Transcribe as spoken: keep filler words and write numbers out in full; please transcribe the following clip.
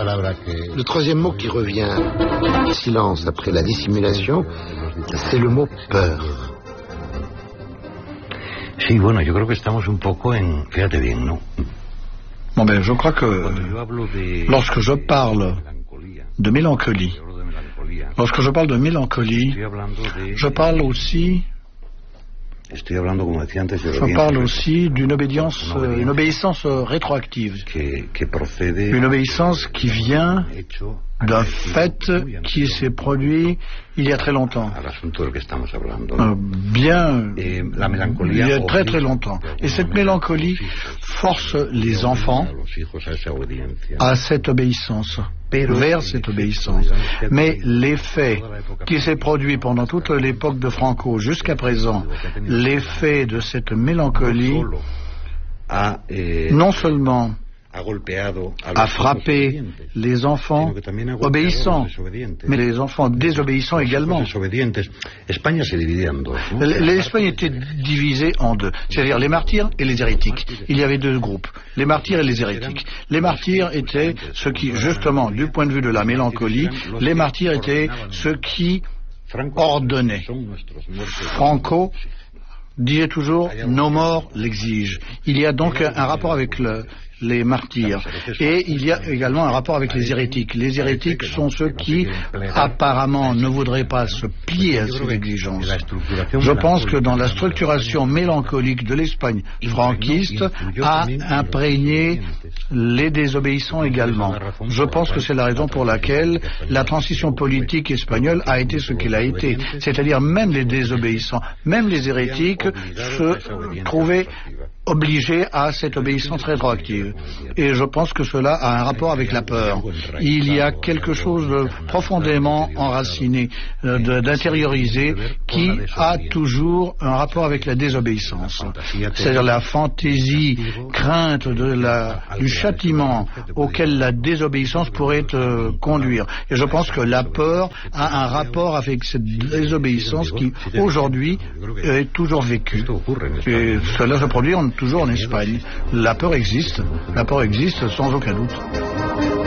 Le troisième mot qui revient, silence après la dissimulation, c'est le mot peur. Sí, bueno, yo creo que estamos un poco en, fíjate bien, ¿no? Bon ben, je crois que lorsque je parle de mélancolie, lorsque je parle de mélancolie, je parle aussi, je parle aussi d'une obéissance, une obéissance rétroactive, une obéissance qui vient d'un fait qui s'est produit il y a très longtemps. Euh, bien, il y a très très longtemps. Et cette mélancolie force les enfants à cette obéissance, vers cette obéissance. Mais l'effet qui s'est produit pendant toute l'époque de Franco jusqu'à présent, l'effet de cette mélancolie, non seulement a frappé les enfants obéissants, mais les enfants désobéissants également. L'Espagne était divisée en deux, c'est-à-dire les martyrs et les hérétiques. Il y avait deux groupes, les martyrs et les hérétiques. Les martyrs étaient ceux qui, justement, du point de vue de la mélancolie, les martyrs étaient ceux qui ordonnaient. Franco disait toujours « nos morts l'exigent ». Il y a donc un rapport avec le les martyrs. Et il y a également un rapport avec les hérétiques. Les hérétiques sont ceux qui, apparemment, ne voudraient pas se plier à ces exigences. Je pense que dans la structuration mélancolique de l'Espagne franquiste a imprégné les désobéissants également. Je pense que c'est la raison pour laquelle la transition politique espagnole a été ce qu'elle a été. C'est-à-dire même les désobéissants, même les hérétiques se trouvaient obligés à cette obéissance rétroactive. Et je pense que cela a un rapport avec la peur. Il y a quelque chose de profondément enraciné, d'intériorisé, qui a toujours un rapport avec la désobéissance. C'est-à-dire la fantaisie, crainte de la, du châtiment auquel la désobéissance pourrait euh, conduire. Et je pense que la peur a un rapport avec cette désobéissance qui, aujourd'hui, est toujours vécue. Et cela se produit en toujours en Espagne. La peur existe, la peur existe sans aucun doute.